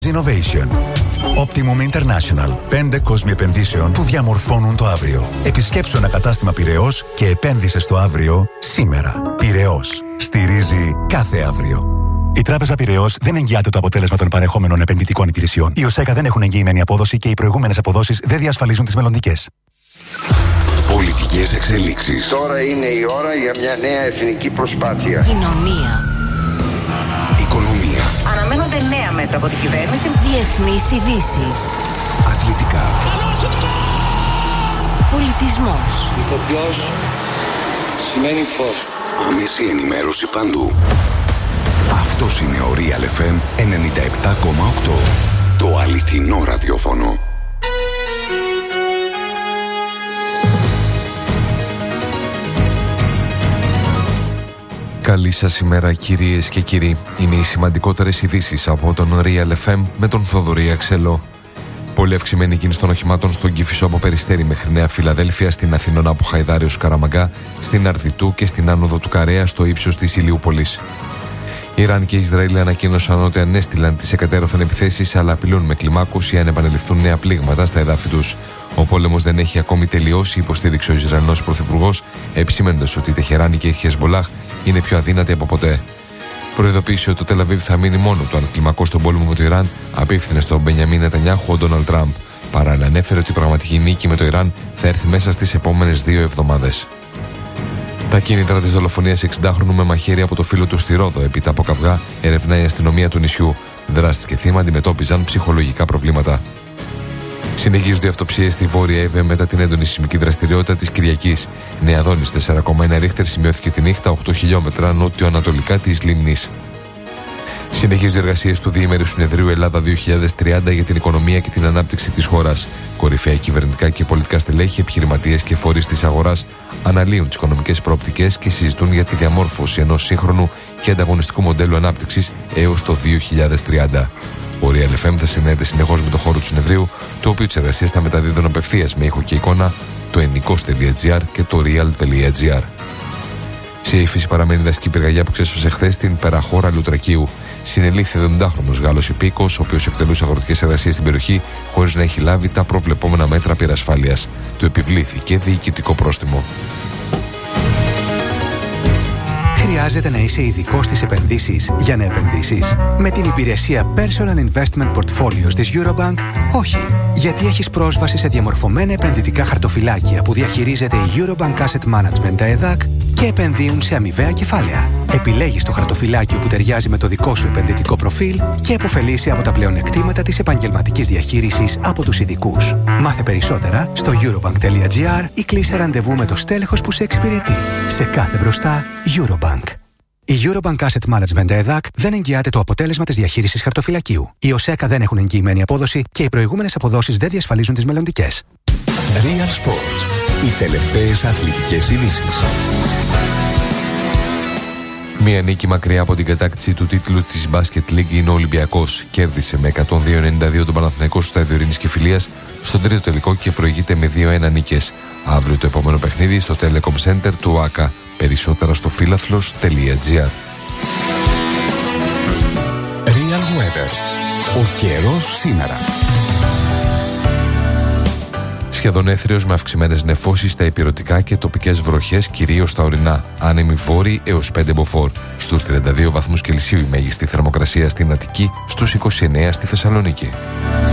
Innovation. Optimum International. 5 κόσμοι επενδύσεων που διαμορφώνουν το αύριο. Επισκέψου ένα κατάστημα Πειραιώς και επένδυσε στο αύριο σήμερα. Πειραιώς. Στηρίζει κάθε αύριο. Η Τράπεζα Πειραιώς δεν εγγυάται το αποτέλεσμα των παρεχόμενων επενδυτικών υπηρεσιών. Οι ΟΣΕΚΑ δεν έχουν εγγυημένη απόδοση και οι προηγούμενες αποδόσεις δεν διασφαλίζουν τις μελλοντικές. Πολιτικές εξελίξεις. Τώρα είναι η ώρα για μια νέα εθνική προσπάθεια. Κοινωνία. Οικονομία. Αναμένονται νέα μέτρα από την κυβέρνηση. Διεθνείς ειδήσεις. Αθλητικά. Πολιτισμός. Ηθοποιός σημαίνει φως. Άμεση ενημέρωση παντού. Αυτός είναι ο Real FM 97,8. Το αληθινό ραδιόφωνο. Καλή σας ημέρα κυρίες και κύριοι. Είναι οι σημαντικότερες ειδήσεις από τον Real FM με τον Θοδωρή Αξέλο. Πολύ αυξημένη κίνηση των οχημάτων στον Κηφισό από Περιστέρι μέχρι Νέα Φιλαδέλφια, στην Αθηνώνα από Χαϊδάριος Καραμαγκά, στην Αρδιτού και στην άνοδο του Καρέα στο ύψος της Ηλιούπολης. Ιράν και Ισραήλ ανακοίνωσαν ότι ανέστηλαν τις εκατέρωθεν επιθέσεις, αλλά απειλούν με κλιμάκωση αν επανεληφθούν νέα πλήγματα στα εδάφη τους. Ο πόλεμος δεν έχει ακόμη τελειώσει, υποστήριξε ο Ισραηλινός Πρωθυπουργός, επισημένοντας ότι η Τεχεράνη και η Χεσμολάχ είναι πιο αδύνατη από ποτέ. Προειδοποίησε ότι το Τελ Αβίβ θα μείνει μόνο του αν κλιμακώσει τον πόλεμο με το Ιράν, απίφθινε στον Μπενιαμίν Νετανιάχου ο Ντόναλντ Τραμπ. Παράλληλα, ανέφερε ότι η πραγματική νίκη με το Ιράν θα έρθει μέσα στις επόμενες 2 εβδομάδες. Τα κίνητρα της δολοφονίας 60χρονου με μαχαίρι από το φίλο του στη Ρόδο, έπειτα από καυγά, ερευνάει η αστυνομία του νησιού. Δράστες και θύμα αντιμετώπιζαν ψυχολογικά προβλήματα. Συνεχίζονται οι αυτοψίες στη Βόρεια Εύβοια μετά την έντονη σεισμική δραστηριότητα της Κυριακής. Νέα Δόνης 4,1 ρίχτερ σημειώθηκε τη νύχτα 8 χιλιόμετρα νότιο-ανατολικά της λίμνης. Συνεχίζονται οι εργασίες του Διήμερου Συνεδρίου Ελλάδα 2030 για την οικονομία και την ανάπτυξη της χώρας. Κορυφαία κυβερνητικά και πολιτικά στελέχη, επιχειρηματίες και φορείς της αγοράς αναλύουν τις οικονομικές προοπτικές και συζητούν για τη διαμόρφωση ενός σύγχρονου και ανταγωνιστικού μοντέλου ανάπτυξης έως το 2030. Ο Real FM θα συνδέεται συνεχώς με το χώρο του συνεδρίου, το οποίο τις εργασίες θα μεταδίδουν απευθείας με ήχο και εικόνα το ενικός.gr και το real.gr. Σε ύφεση παραμένει η δασική πυρκαγιά που ξέσπασε χθες στην Περαχώρα Λουτρακίου. Συνελήφθη 70χρονος Γάλλος υπήκος, ο οποίος εκτελούσε αγροτικές εργασίες στην περιοχή χωρίς να έχει λάβει τα προβλεπόμενα μέτρα πυρασφάλειας. Του επιβλήθηκε διοικητικό πρόστιμο. Χρειάζεται να είσαι ειδικός στις επενδύσεις για να επενδύσεις? Με την υπηρεσία Personal Investment Portfolios της Eurobank, όχι. Γιατί έχεις πρόσβαση σε διαμορφωμένα επενδυτικά χαρτοφυλάκια που διαχειρίζεται η Eurobank Asset Management, τα ΕΔΑΚ, και επενδύουν σε αμοιβαία κεφάλαια. Επιλέγεις το χαρτοφυλάκιο που ταιριάζει με το δικό σου επενδυτικό προφίλ και επωφελείσαι από τα πλεονεκτήματα της επαγγελματικής διαχείρισης από τους ειδικούς. Μάθε περισσότερα στο eurobank.gr ή κλείσε ραντεβού με το στέλεχος που σε εξυπηρετεί. Σε κάθε μπροστά, Eurobank. Η Eurobank Asset Management ΕΔΑΚ δεν εγγυάται το αποτέλεσμα της διαχείρισης χαρτοφυλακίου. Οι ΟΣΕΚΑ δεν έχουν εγγυημένη απόδοση και οι προηγούμενες αποδόσεις δεν διασφαλίζουν τις μελλοντικές. Real Sports. Οι τελευταίες αθλητικές ειδήσεις. Μία νίκη μακριά από την κατάκτηση του τίτλου της Basket League είναι ο Ολυμπιακός. Κέρδισε με 102-92 τον Παναθηναϊκό στο Στάδιο Ειρήνης και Φιλίας στον τρίτο τελικό και προηγείται με 2-1 νίκες. Αύριο το επόμενο παιχνίδι στο Telecom Center του ΆΚΑ. Περισσότερα στο φίλαθλος.gr. Real Weather. Ο καιρός σήμερα. Σχεδόν έθριος με αυξημένες νεφώσεις στα ηπειρωτικά και τοπικές βροχές, κυρίως στα ορεινά. Άνεμοι βόρειοι έως 5 μποφόρ. Στους 32 βαθμούς Κελσίου η μέγιστη θερμοκρασία στην Αττική, στους 29 στη Θεσσαλονίκη.